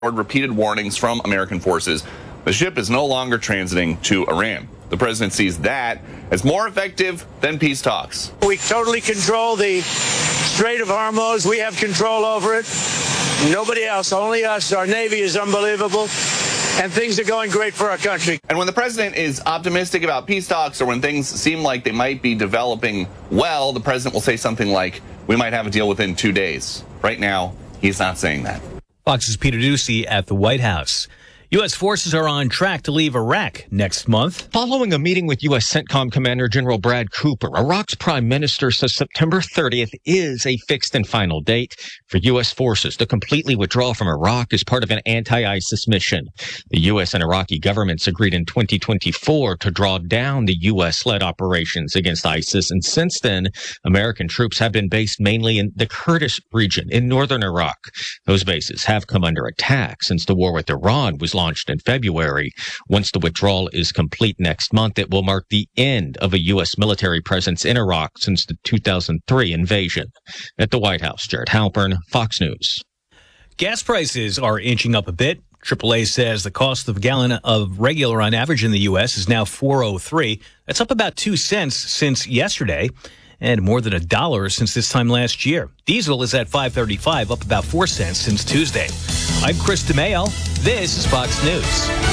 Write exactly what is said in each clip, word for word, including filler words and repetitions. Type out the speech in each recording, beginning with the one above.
repeated warnings from American forces. The ship is no longer transiting to Iran. The president sees that as more effective than peace talks. We totally control the Strait of Hormuz. We have control over it. Nobody else, only us. Our Navy is unbelievable, and things are going great for our country. And when the president is optimistic about peace talks, or when things seem like they might be developing well, the president will say something like, we might have a deal within two days. Right now, he's not saying that. Fox's Peter Doocy at the White House. U S forces are on track to leave Iraq next month. Following a meeting with U S CENTCOM Commander General Brad Cooper, Iraq's prime minister says September thirtieth is a fixed and final date for U S forces to completely withdraw from Iraq as part of an anti-ISIS mission. The U S and Iraqi governments agreed in twenty twenty-four to draw down the U S-led operations against ISIS, and since then, American troops have been based mainly in the Kurdish region in northern Iraq. Those bases have come under attack since the war with Iran was launched in February. Once the withdrawal is complete next month, it will mark the end of a U S military presence in Iraq since the two thousand three invasion. At the White House, Jared Halpern, Fox News. Gas prices are inching up a bit. triple A says the cost of a gallon of regular on average in the U S is now four oh three. That's up about two cents since yesterday, and more than a dollar since this time last year. Diesel is at five thirty-five, up about four cents since Tuesday. I'm Chris DeMayo. This is Fox News.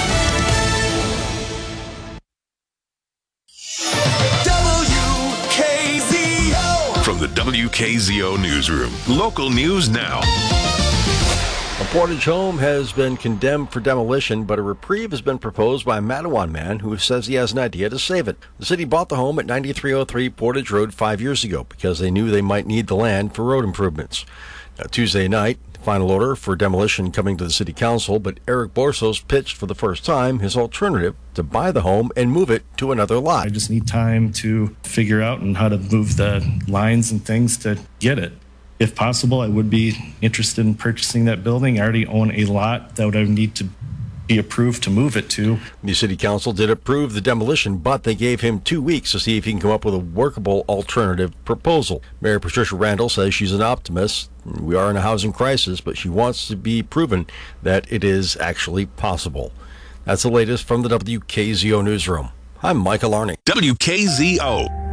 W K Z O. From the W K Z O newsroom, local news now. A Portage home has been condemned for demolition, but a reprieve has been proposed by a Matawan man who says he has an idea to save it. The city bought the home at ninety-three oh three Portage Road five years ago because they knew they might need the land for road improvements. Now, Tuesday night, the final order for demolition coming to the city council, but Eric Borsos pitched for the first time his alternative to buy the home and move it to another lot. I just need time to figure out and how to move the lines and things to get it. If possible, I would be interested in purchasing that building. I already own a lot that I would need to be approved to move it to. The city council did approve the demolition, but they gave him two weeks to see if he can come up with a workable alternative proposal. Mayor Patricia Randall says she's an optimist. We are in a housing crisis, but she wants to be proven that it is actually possible. That's the latest from the W K Z O newsroom. I'm Michael Arning. W K Z O.